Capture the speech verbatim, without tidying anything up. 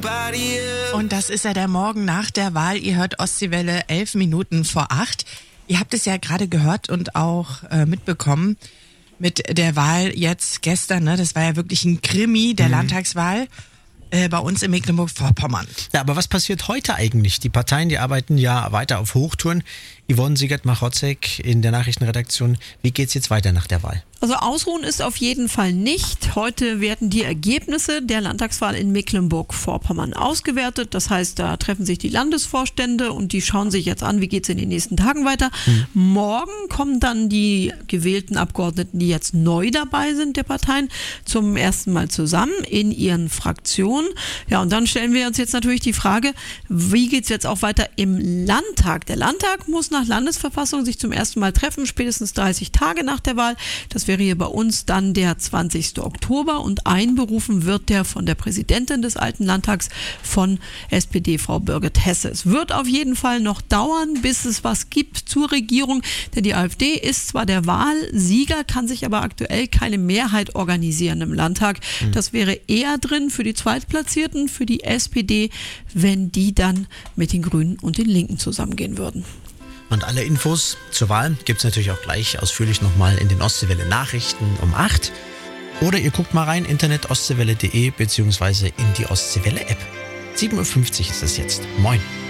Und das ist ja der Morgen nach der Wahl. Ihr hört Ostseewelle elf Minuten vor acht. Ihr habt es ja gerade gehört und auch äh, mitbekommen mit der Wahl jetzt gestern. Ne? Das war ja wirklich ein Krimi der mhm. Landtagswahl äh, bei uns in Mecklenburg-Vorpommern. Ja, aber was passiert heute eigentlich? Die Parteien, die arbeiten ja weiter auf Hochtouren. Yvonne Siegert-Machotzek in der Nachrichtenredaktion. Wie geht's jetzt weiter nach der Wahl? Also ausruhen ist auf jeden Fall nicht. Heute werden die Ergebnisse der Landtagswahl in Mecklenburg-Vorpommern ausgewertet. Das heißt, da treffen sich die Landesvorstände und die schauen sich jetzt an, wie geht es in den nächsten Tagen weiter. Hm. Morgen kommen dann die gewählten Abgeordneten, die jetzt neu dabei sind, der Parteien, zum ersten Mal zusammen in ihren Fraktionen. Ja, und dann stellen wir uns jetzt natürlich die Frage, wie geht es jetzt auch weiter im Landtag? Der Landtag muss nach Landesverfassung sich zum ersten Mal treffen, spätestens dreißig Tage nach der Wahl. Das wäre hier bei uns dann der zwanzigsten Oktober und einberufen wird der von der Präsidentin des Alten Landtags von S P D, Frau Birgit Hesse. Es wird auf jeden Fall noch dauern, bis es was gibt zur Regierung, denn die AfD ist zwar der Wahlsieger, kann sich aber aktuell keine Mehrheit organisieren im Landtag. Mhm. Das wäre eher drin für die Zweitplatzierten, für die S P D, wenn die dann mit den Grünen und den Linken zusammengehen würden. Und alle Infos zur Wahl gibt es natürlich auch gleich ausführlich nochmal in den Ostseewelle Nachrichten um acht. Oder ihr guckt mal rein, internet ostseewelle punkt de beziehungsweise in die Ostseewelle App. sieben Uhr fünfzig ist es jetzt. Moin.